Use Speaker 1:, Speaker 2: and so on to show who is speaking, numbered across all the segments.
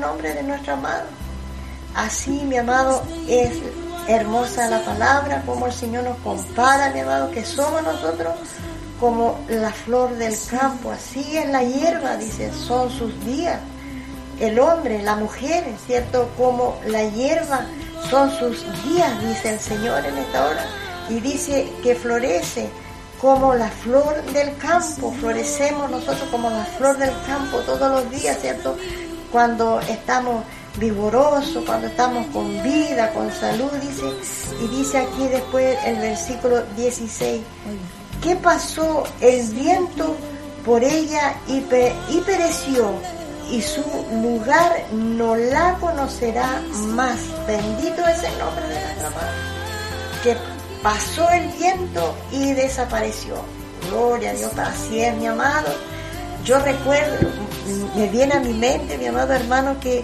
Speaker 1: nombre de nuestro amado. Así, mi amado, es hermosa la palabra, como el Señor nos compara, mi amado, que somos nosotros como la flor del campo. Así es la hierba, dice, son sus días. El hombre, la mujer, ¿cierto? Como la hierba son sus días, dice el Señor en esta hora. Y dice que florece como la flor del campo. Florecemos nosotros como la flor del campo todos los días, ¿cierto? Cuando estamos vigorosos, cuando estamos con vida, con salud, dice. Y dice aquí después el versículo 16. ¿Qué pasó? El viento por ella y pereció, y su lugar no la conocerá más. Bendito es el nombre de nuestra Madre. Que pasó el viento y desapareció. Gloria a Dios, así es, mi amado. Yo recuerdo, me viene a mi mente, mi amado hermano, que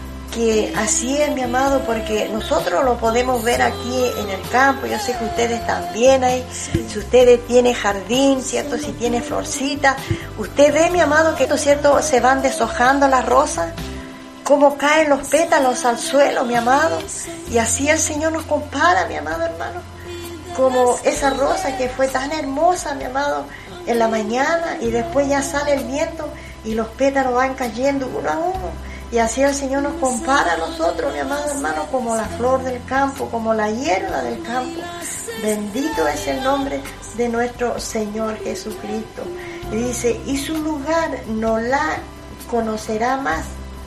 Speaker 1: así es, mi amado, porque nosotros lo podemos ver aquí en el campo. Yo sé que ustedes también hay, si ustedes tienen jardín, ¿cierto? Si tienen florcita, usted ve, mi amado, que esto, ¿cierto? Se van deshojando las rosas, cómo caen los pétalos al suelo, mi amado, y así el Señor nos compara, mi amado hermano, como esa rosa que fue tan hermosa, mi amado, en la mañana, y después ya sale el viento y los pétalos van cayendo uno a uno. Y así el Señor nos compara a nosotros, mi amado hermano, como la flor del campo, como la hierba del campo. Bendito es el nombre de nuestro Señor Jesucristo. Y dice, y su lugar no la conocerá más.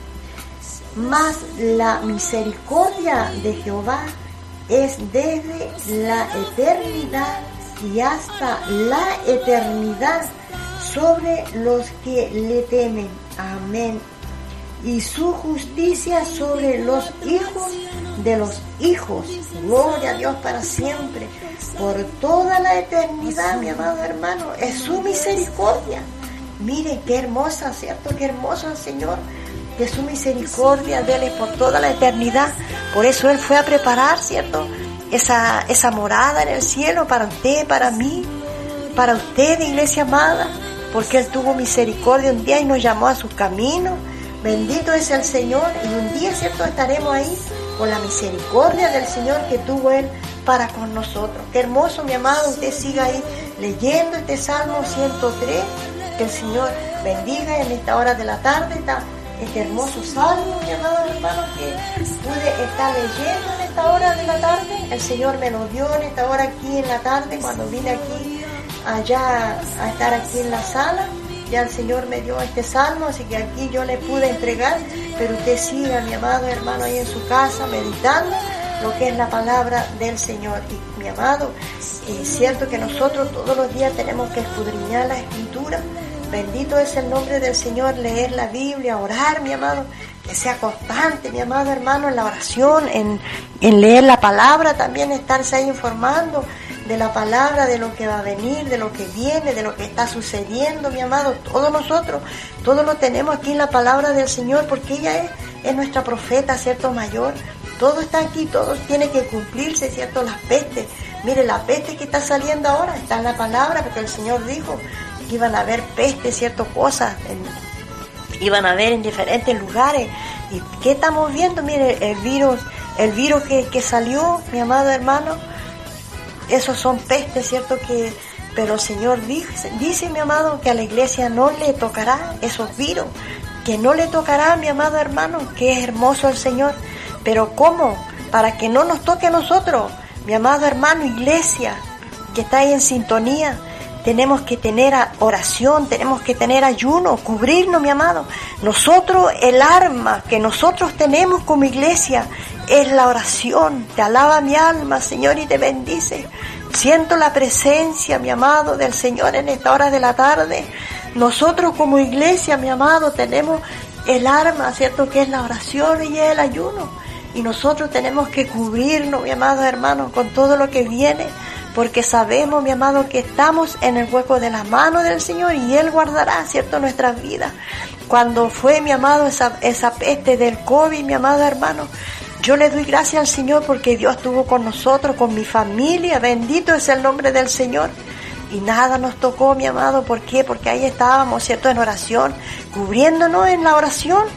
Speaker 1: Mas la misericordia de Jehová es desde la eternidad y hasta la eternidad sobre los que le temen. Amén. Y su justicia sobre los hijos de los hijos. Gloria a Dios para siempre, por toda la eternidad, mi amado hermano. Es su misericordia. Mire qué hermosa, ¿cierto? Qué hermoso el Señor, que su misericordia dele por toda la eternidad. Por eso Él fue a preparar, ¿cierto? Esa morada en el cielo para usted, para mí, para usted, iglesia amada, porque Él tuvo misericordia un día y nos llamó a su camino. Bendito es el Señor, y un día, ¿cierto?, estaremos ahí con la misericordia del Señor que tuvo Él para con nosotros. Qué hermoso, mi amado, usted siga ahí leyendo este Salmo 103, que el Señor bendiga en esta hora de la tarde, este hermoso Salmo, mi amado hermano, que pude estar leyendo en esta hora de la tarde. El Señor me lo dio en esta hora aquí en la tarde, cuando vine aquí, allá a estar aquí en la sala. Ya el Señor me dio este salmo, así que aquí yo le pude entregar, pero usted siga, mi amado hermano, ahí en su casa, meditando lo que es la palabra del Señor. Y mi amado, es cierto que nosotros todos los días tenemos que escudriñar la Escritura. Bendito es el nombre del Señor, leer la Biblia, orar, mi amado, que sea constante, mi amado hermano, en la oración, en leer la palabra, también estarse ahí informando de la palabra, de lo que va a venir, de lo que viene, de lo que está sucediendo, mi amado. Todos nosotros, todos lo tenemos aquí en la palabra del Señor, porque ella es nuestra profeta, ¿cierto?, mayor. Todo está aquí, todo tiene que cumplirse, ¿cierto? Las pestes. Mire, la peste que está saliendo ahora está en la palabra, porque el Señor dijo que iban a haber pestes, ¿cierto? Cosas, iban a haber en diferentes lugares. ¿Y qué estamos viendo? Mire, el virus que salió, mi amado hermano, esos son pestes, ¿cierto? Pero el Señor dice, mi amado, que a la iglesia no le tocará esos virus, que no le tocará, mi amado hermano, que es hermoso el Señor. Pero ¿cómo? Para que no nos toque a nosotros, mi amado hermano, iglesia, que está ahí en sintonía, tenemos que tener oración, tenemos que tener ayuno, cubrirnos, mi amado. Nosotros, el arma que nosotros tenemos como iglesia es la oración. Te alaba mi alma, Señor, y te bendice. Siento la presencia, mi amado, del Señor en esta hora de la tarde. Nosotros como iglesia, mi amado, tenemos el arma, ¿cierto?, que es la oración y el ayuno. Y nosotros tenemos que cubrirnos, mi amado hermano, con todo lo que viene, porque sabemos, mi amado, que estamos en el hueco de la mano del Señor y Él guardará, ¿cierto?, nuestras vidas. Cuando fue, mi amado, esa peste del COVID, mi amado hermano, yo le doy gracias al Señor porque Dios estuvo con nosotros, con mi familia. Bendito es el nombre del Señor. Y nada nos tocó, mi amado. ¿Por qué? Porque ahí estábamos, ¿cierto?, en oración, cubriéndonos en la oración.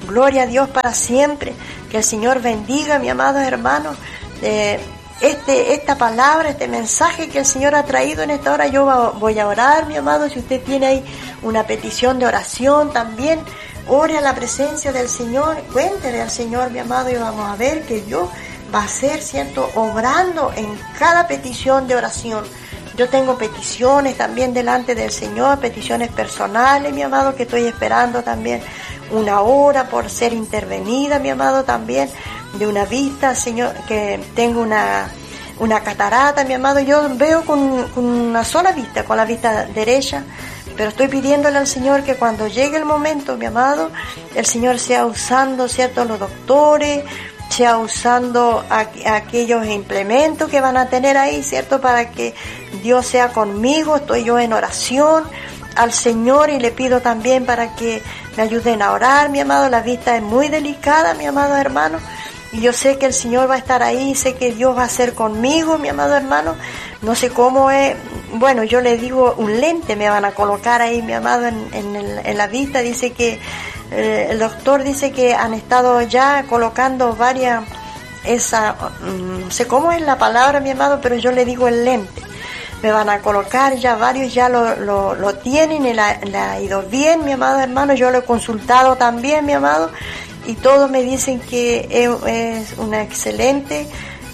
Speaker 1: Gloria a Dios para siempre. Que el Señor bendiga, mi amado hermano. Esta palabra, este mensaje que el Señor ha traído en esta hora, yo voy a orar, mi amado. Si usted tiene ahí una petición de oración también, ore a la presencia del Señor, cuéntele al Señor, mi amado, y vamos a ver que Dios va a ser, ¿cierto?, obrando en cada petición de oración. Yo tengo peticiones también delante del Señor, peticiones personales, mi amado, que estoy esperando también una hora por ser intervenida, mi amado, también de una vista, Señor, que tengo una catarata, mi amado. Yo veo con una sola vista, con la vista derecha, pero estoy pidiéndole al Señor que cuando llegue el momento, mi amado, el Señor sea usando, ¿cierto?, los doctores, sea usando aquellos implementos que van a tener ahí, ¿cierto?, para que Dios sea conmigo. Estoy yo en oración al Señor y le pido también para que me ayuden a orar, mi amado. La vista es muy delicada, mi amado hermano, y yo sé que el Señor va a estar ahí, sé que Dios va a ser conmigo, mi amado hermano. No sé cómo es, bueno, yo le digo un lente me van a colocar ahí, mi amado, en la vista. Dice que el doctor dice que han estado ya colocando varias, no sé cómo es la palabra, mi amado, pero yo le digo el lente. Me van a colocar ya varios, ya lo tienen y le ha ido bien, mi amado hermano. Yo lo he consultado también, mi amado, y todos me dicen que es una excelente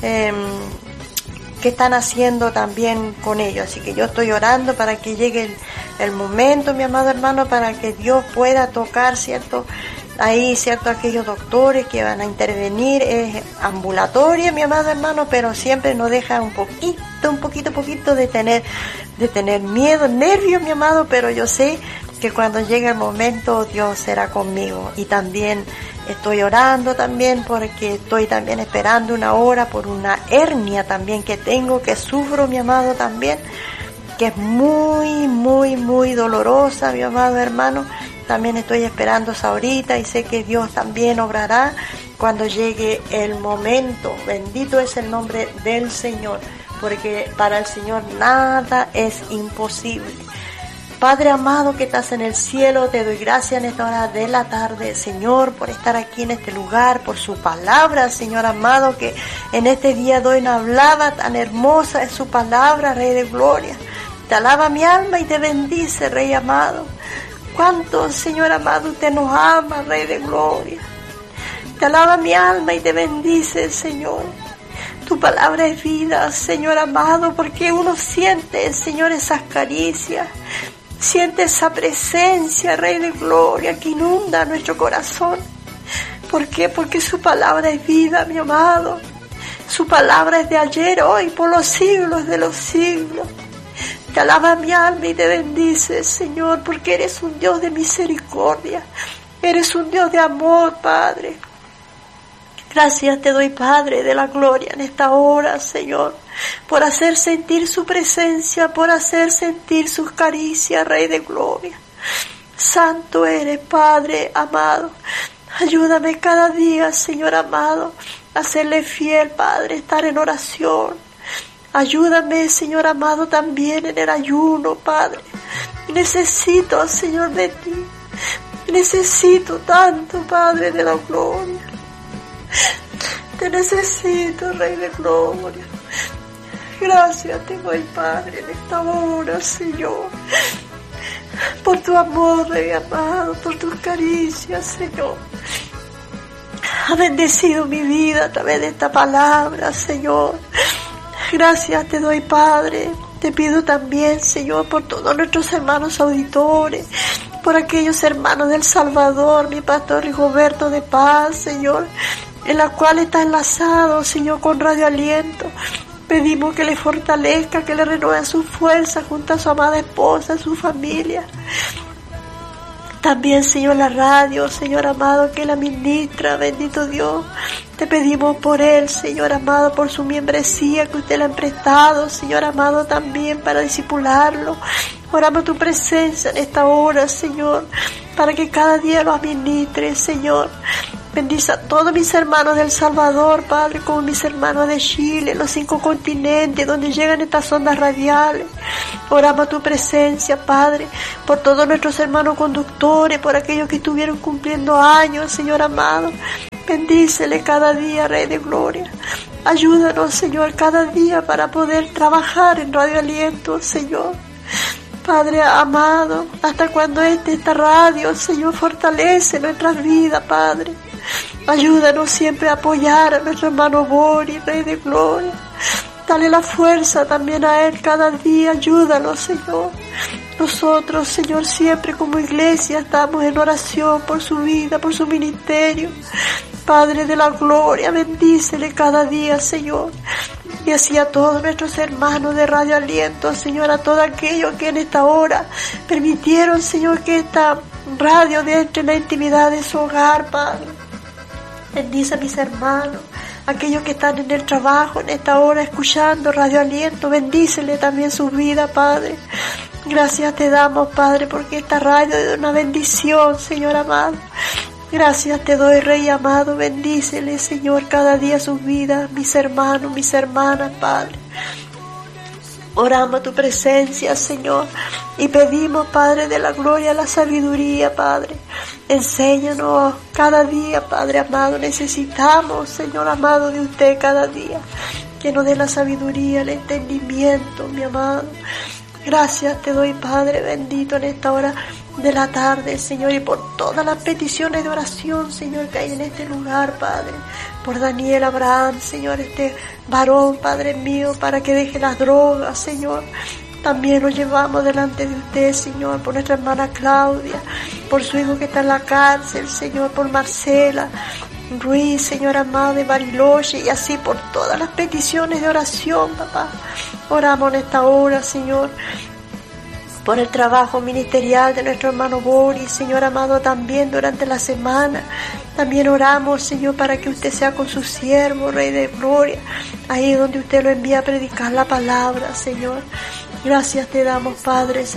Speaker 1: que están haciendo también con ellos. Así que yo estoy orando para que llegue el momento, mi amado hermano, para que Dios pueda tocar, ¿cierto?, ahí, ¿cierto?, aquellos doctores que van a intervenir. Es ambulatoria, mi amado hermano, pero siempre nos deja un poquito de tener miedo, nervios, mi amado, pero yo sé que cuando llegue el momento Dios será conmigo. Y también estoy orando también porque estoy también esperando una hora por una hernia también que tengo, que sufro, mi amado, también, que es muy dolorosa, mi amado hermano. También estoy esperando esa horita y sé que Dios también obrará cuando llegue el momento. Bendito es el nombre del Señor, porque para el Señor nada es imposible. Padre amado que estás en el cielo, te doy gracias en esta hora de la tarde, Señor, por estar aquí en este lugar, por su palabra, Señor amado, que en este día de hoy nos hablaba, tan hermosa es su palabra, Rey de Gloria. Te alaba mi alma y te bendice, Rey amado. Cuánto, Señor amado, usted nos ama, Rey de Gloria. Te alaba mi alma y te bendice, Señor. Tu palabra es vida, Señor amado, porque uno siente, Señor, esas caricias, siente esa presencia, Rey de Gloria, que inunda nuestro corazón. ¿Por qué? Porque su palabra es vida, mi amado. Su palabra es de ayer, hoy, por los siglos de los siglos. Te alaba mi alma y te bendice, Señor, porque eres un Dios de misericordia. Eres un Dios de amor, Padre. Gracias te doy, Padre de la gloria, en esta hora, Señor, por hacer sentir su presencia, por hacer sentir sus caricias, Rey de Gloria. Santo eres, Padre amado. Ayúdame cada día, Señor amado, a serle fiel, Padre, estar en oración. Ayúdame, Señor amado, también en el ayuno, Padre. Necesito, Señor, de ti. Necesito tanto, Padre de la gloria. Te necesito, Rey de Gloria. Gracias te doy, Padre, en esta hora, Señor, por tu amor, Rey amado, por tus caricias, Señor. Ha bendecido mi vida a través de esta palabra, Señor. Gracias te doy, Padre. Te pido también, Señor, por todos nuestros hermanos auditores, por aquellos hermanos del Salvador, mi pastor Rigoberto de Paz, Señor, en la cual está enlazado, Señor, con Radio Aliento. Pedimos que le fortalezca, que le renueve su fuerza junto a su amada esposa, a su familia. También, Señor, la radio, Señor amado, que la ministra, bendito Dios. Te pedimos por él, Señor amado, por su membresía que usted le ha prestado, Señor amado, también para discipularlo. Oramos tu presencia en esta hora, Señor, para que cada día lo administre, Señor.
Speaker 2: Bendice a todos mis hermanos del Salvador, Padre, como mis hermanos de Chile, los 5 continentes, donde llegan estas ondas radiales. Oramos a tu presencia, Padre, por todos nuestros hermanos conductores, por aquellos que estuvieron cumpliendo años, Señor amado. Bendícele cada día, Rey de Gloria. Ayúdanos, Señor, cada día para poder trabajar en Radio Aliento, Señor. Padre amado, hasta cuando esta radio, Señor, fortalece nuestras vidas, Padre. Ayúdanos siempre a apoyar a nuestro hermano Boris, Rey de Gloria. Dale la fuerza también a él cada día. Ayúdalo, Señor. Nosotros, Señor, siempre como iglesia estamos en oración por su vida, por su ministerio. Padre de la gloria, bendícele cada día, Señor. Y así a todos nuestros hermanos de Radio Aliento, Señor, a todos aquellos que en esta hora permitieron, Señor, que esta radio entre en la intimidad de su hogar, Padre. Bendice a mis hermanos, aquellos que están en el trabajo en esta hora escuchando Radio Aliento, bendícele también su vida, Padre. Gracias te damos, Padre, porque esta radio es una bendición, Señor amado. Gracias te doy, Rey amado, bendícele, Señor, cada día sus vidas, mis hermanos, mis hermanas, Padre. Oramos a tu presencia, Señor, y pedimos, Padre de la gloria, la sabiduría, Padre. Enséñanos cada día, Padre amado, necesitamos, Señor amado, de usted cada día, que nos dé la sabiduría, el entendimiento, mi amado. Gracias te doy, Padre bendito, en esta hora de la tarde, Señor, y por todas las peticiones de oración, Señor, que hay en este lugar, Padre. Por Daniel Abraham, Señor, este varón, Padre mío, para que deje las drogas, Señor. También lo llevamos delante de usted, Señor, por nuestra hermana Claudia, por su hijo que está en la cárcel, Señor, por Marcela Ruiz, Señor amado, de Bariloche, y así por todas las peticiones de oración, papá. Oramos en esta hora, Señor, por el trabajo ministerial de nuestro hermano Boris, Señor amado, también durante la semana. También oramos, Señor, para que usted sea con su siervo, Rey de Gloria, ahí donde usted lo envía a predicar la palabra, Señor. Gracias te damos, Padre.